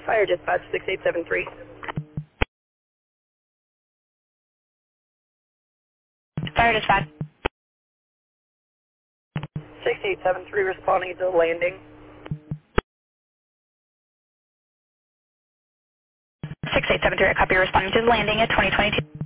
Fire dispatch 6873. Fire dispatch. 6873 responding to the landing. 6873, I copy, responding to the landing at 2022.